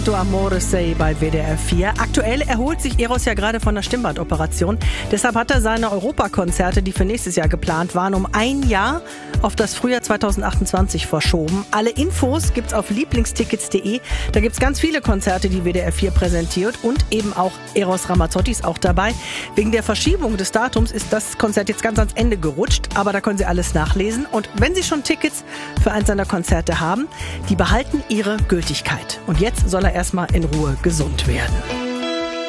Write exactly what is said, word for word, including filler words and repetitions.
Tu Amore Sei bei W D R vier. Aktuell erholt sich Eros ja gerade von der Stimmbandoperation. Deshalb hat er seine Europakonzerte, die für nächstes Jahr geplant waren, um ein Jahr auf das Frühjahr zweitausendachtundzwanzig verschoben. Alle Infos gibt's auf lieblingstickets punkt de. Da gibt's ganz viele Konzerte, die W D R vier präsentiert und eben auch Eros Ramazzotti ist auch dabei. Wegen der Verschiebung des Datums ist das Konzert jetzt ganz ans Ende gerutscht, aber da können Sie alles nachlesen. Und wenn Sie schon Tickets für eins seiner Konzerte haben, die behalten ihre Gültigkeit. Und jetzt soll er erstmal in Ruhe gesund werden.